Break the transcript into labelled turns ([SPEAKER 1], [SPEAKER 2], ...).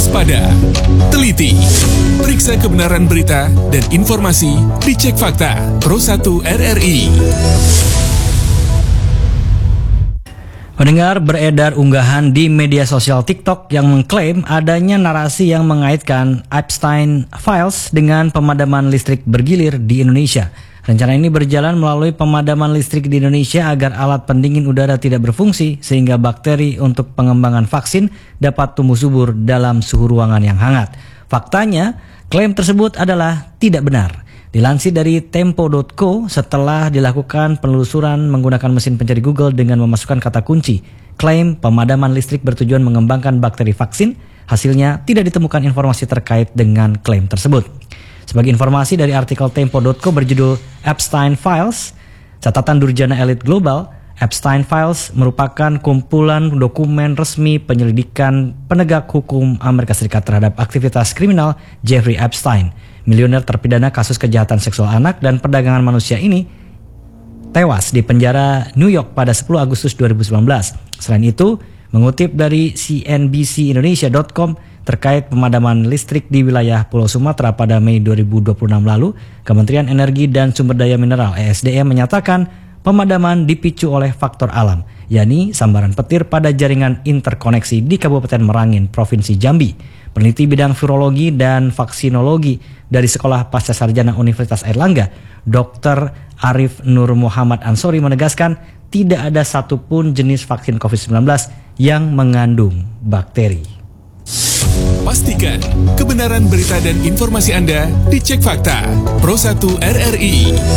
[SPEAKER 1] waspada, teliti, periksa kebenaran berita dan informasi, dicek fakta. Pro 1 RRI.
[SPEAKER 2] Pendengar, beredar unggahan di media sosial TikTok yang mengklaim adanya narasi yang mengaitkan Epstein Files dengan pemadaman listrik bergilir di Indonesia. Rencana ini berjalan melalui pemadaman listrik di Indonesia agar alat pendingin udara tidak berfungsi sehingga bakteri untuk pengembangan vaksin dapat tumbuh subur dalam suhu ruangan yang hangat. Faktanya, klaim tersebut adalah tidak benar. Dilansir dari tempo.co, setelah dilakukan penelusuran menggunakan mesin pencari Google dengan memasukkan kata kunci klaim pemadaman listrik bertujuan mengembangkan bakteri vaksin, hasilnya tidak ditemukan informasi terkait dengan klaim tersebut. Sebagai informasi dari artikel tempo.co berjudul Epstein Files, catatan Durjana Elit Global, Epstein Files merupakan kumpulan dokumen resmi penyelidikan penegak hukum Amerika Serikat terhadap aktivitas kriminal Jeffrey Epstein. Miliuner terpidana kasus kejahatan seksual anak dan perdagangan manusia ini tewas di penjara New York pada 10 Agustus 2019. Selain itu, mengutip dari cnbcindonesia.com terkait pemadaman listrik di wilayah Pulau Sumatera pada Mei 2026 lalu, Kementerian Energi dan Sumber Daya Mineral (ESDM) menyatakan pemadaman dipicu oleh faktor alam, yakni sambaran petir pada jaringan interkoneksi di Kabupaten Merangin, Provinsi Jambi. Peneliti bidang virologi dan vaksinologi dari Sekolah Pascasarjana Universitas Airlangga, Dr. Arif Nur Muhammad Ansori menegaskan tidak ada satupun jenis vaksin COVID-19 yang mengandung bakteri.
[SPEAKER 1] Pastikan kebenaran berita dan informasi Anda dicek fakta. Pro 1 RRI.